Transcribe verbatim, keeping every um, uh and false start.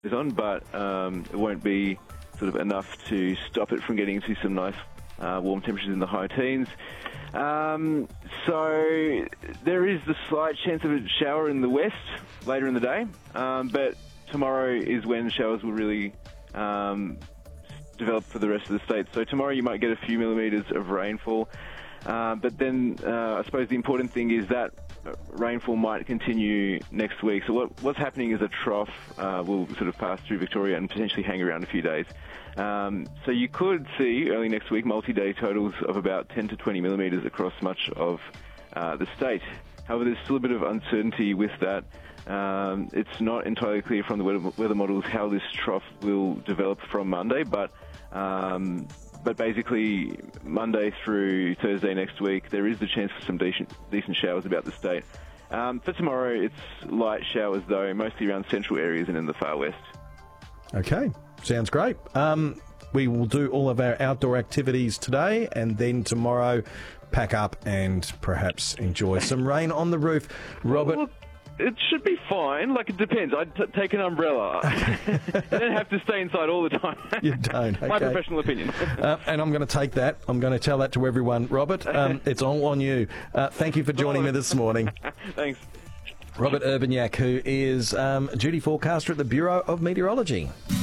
is on, but um, it won't be sort of enough to stop it from getting into some nice uh, warm temperatures in the high teens. Um, so there is the slight chance of a shower in the west later in the day, um, but tomorrow is when showers will really um, develop for the rest of the state. So tomorrow you might get a few millimetres of rainfall, uh, but then uh, I suppose the important thing is that rainfall might continue next week. So what, what's happening is a trough uh, will sort of pass through Victoria and potentially hang around a few days. Um, so you could see early next week multi-day totals of about ten to twenty millimetres across much of uh, the state. However, there's still a bit of uncertainty with that. Um, it's not entirely clear from the weather, weather models how this trough will develop from Monday, but um, but basically Monday through Thursday next week, there is the chance for some decent, decent showers about the state. Um, for tomorrow, it's light showers, though, mostly around central areas and in the far west. Okay, sounds great. Um, we will do all of our outdoor activities today, and then tomorrow pack up and perhaps enjoy some rain on the roof. Robert... Well, it should be fine. Like, it depends. I'd t- take an umbrella. You don't have to stay inside all the time. You don't. Okay. My professional opinion. uh, and I'm going to take that. I'm going to tell that to everyone. Robert, um, it's all on you. Uh, thank you for joining me this morning. Thanks. Robert Urbaniak, who is um, duty forecaster at the Bureau of Meteorology.